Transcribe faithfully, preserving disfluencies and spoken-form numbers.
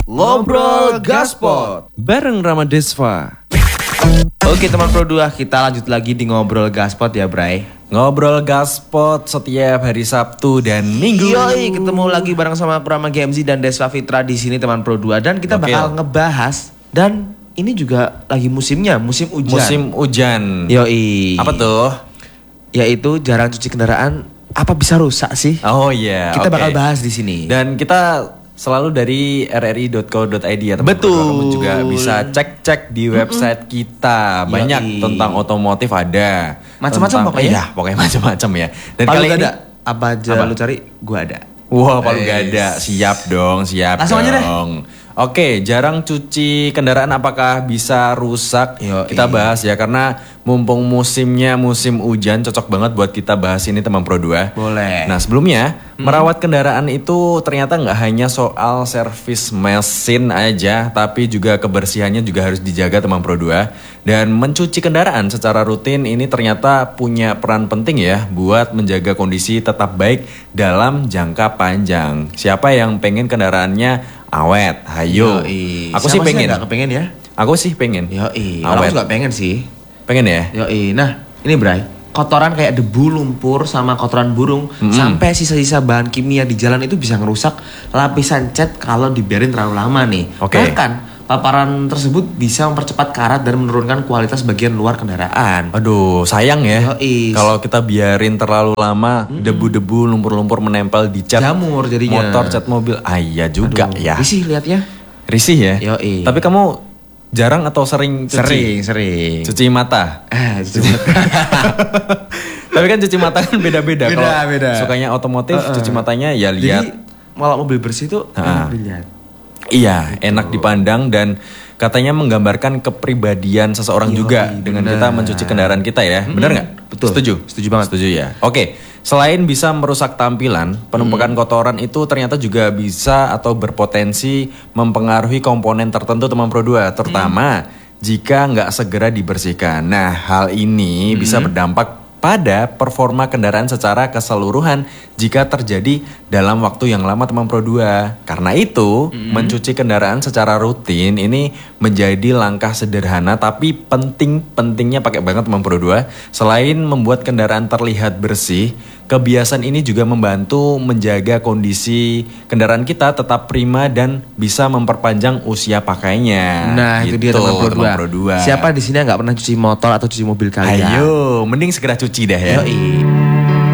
Ngobrol Gaspot bareng Ramadesva. Oke teman Pro dua, kita lanjut lagi di Ngobrol Gaspot ya Bray. Ngobrol Gaspot setiap hari Sabtu dan Minggu. Yoi, ketemu lagi bareng sama aku Rama G M Z dan Desva Fitra di sini teman Pro dua. Dan kita Oke. bakal ngebahas, dan ini juga lagi musimnya, musim hujan. Musim hujan. Yoi. Apa tuh? Yaitu jarang cuci kendaraan, apa bisa rusak sih? Oh iya. Kita oke. bakal bahas di sini. Dan kita selalu dari r r i dot co dot i d ya teman. Betul. Kamu juga bisa cek-cek di website mm-hmm. kita. Banyak Yoi. tentang otomotif ada. Macam-macam Tentang- pokoknya. Iya, pokoknya macam-macam ya. Dan Palu kali gak ini ada, apa aja Apa? lu cari, gua ada. wah, palu Yes. gak ada. Siap dong, siap Langsung dong. aja deh. Oke, jarang cuci kendaraan apakah bisa rusak? Yoi. Kita bahas ya, karena mumpung musimnya musim hujan, cocok banget buat kita bahas ini teman Pro dua. Boleh. Nah sebelumnya, hmm. merawat kendaraan itu ternyata nggak hanya soal servis mesin aja, tapi juga kebersihannya juga harus dijaga teman Pro dua. Dan mencuci kendaraan secara rutin ini ternyata punya peran penting ya buat menjaga kondisi tetap baik dalam jangka panjang. Siapa yang pengen kendaraannya awet? Hayo. Yoi. Aku Siapa sih pengen. yang gak kepengen ya? Aku sih pengen. Yoi, Awet. orang juga pengen sih. Pengen ya? Yoi, nah ini Bray, kotoran kayak debu, lumpur, sama kotoran burung, Mm-mm. sampai sisa-sisa bahan kimia di jalan itu bisa ngerusak lapisan cat kalau dibiarin terlalu lama nih. Oke. Bahkan paparan tersebut bisa mempercepat karat dan menurunkan kualitas bagian luar kendaraan. Aduh, sayang ya. Yoi. Kalau kita biarin terlalu lama, debu-debu, lumpur-lumpur menempel di cat Jamur jadinya. motor, cat mobil. Ah iya juga Aduh, ya. risih liatnya. Risih ya. Yoi. Tapi kamu jarang atau sering cuci? Sering, sering. Cuci mata. Eh, cuci mata. Tapi kan cuci mata kan beda-beda. Beda, Kalau beda. sukanya otomotif, Uh-uh. cuci matanya ya Jadi lihat. kalau mobil bersih itu Ah. enak dilihat. Iya, enak dipandang dan katanya menggambarkan kepribadian seseorang Yoi, juga dengan benar. kita mencuci kendaraan kita ya. Benar nggak? Betul. Setuju? Setuju banget. Setuju ya. Oke, selain bisa merusak tampilan, penumpukan kotoran itu ternyata juga bisa atau berpotensi mempengaruhi komponen tertentu teman Pro dua, terutama jika nggak segera dibersihkan. Nah, hal ini bisa berdampak pada performa kendaraan secara keseluruhan jika terjadi dalam waktu yang lama teman Pro dua. Karena itu, mencuci kendaraan secara rutin ini menjadi langkah sederhana tapi penting-pentingnya pakai banget teman Pro dua. Selain membuat kendaraan terlihat bersih, kebiasaan ini juga membantu menjaga kondisi kendaraan kita tetap prima dan bisa memperpanjang usia pakainya. Nah, itu dia Gitu, teman Pro teman dua. Pro dua. Siapa di sini yang nggak pernah cuci motor atau cuci mobil kalian? Ayo, mending segera cuci dah ya. Yoi.